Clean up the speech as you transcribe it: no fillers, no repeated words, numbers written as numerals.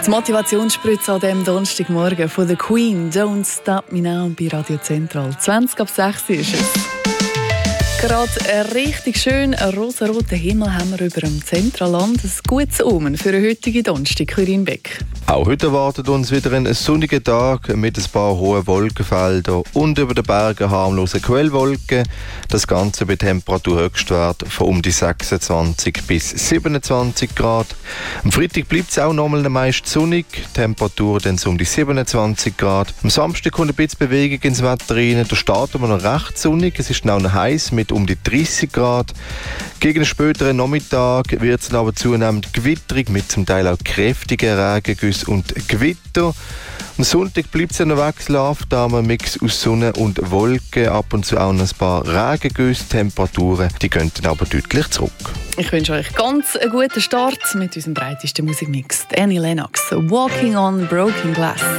Die Motivationsspritze an diesem Donnerstagmorgen von The Queen, «Don't Stop Me Now» bei Radio Zentral. 20:06 ist es. Gerade richtig schön rosa-roten Himmel haben wir über dem Zentralland. Ein gutes Omen für den heutigen Donnerstag, Corinne Beck. Auch heute erwartet uns wieder ein sonniger Tag mit ein paar hohen Wolkenfeldern und über den Bergen harmlose Quellwolken. Das Ganze bei Temperaturhöchstwert von um die 26 bis 27 Grad. Am Freitag bleibt es auch nochmal meist sonnig, Temperatur dann so um die 27 Grad. Am Samstag kommt ein bisschen Bewegung ins Wetter rein. Da starten wir noch recht sonnig, es ist auch noch heiß mit um die 30 Grad. Gegen den späteren Nachmittag wird es aber zunehmend gewitterig mit zum Teil auch kräftigen Regengüssen und Gewitter. Am Sonntag bleibt es ein wechselhaft, da ein Mix aus Sonne und Wolken, ab und zu auch ein paar Regengüsse. Temperaturen, die gehen aber deutlich zurück. Ich wünsche euch ganz einen guten Start mit unserem breitesten Musikmix. Annie Lennox, «Walking on Broken Glass».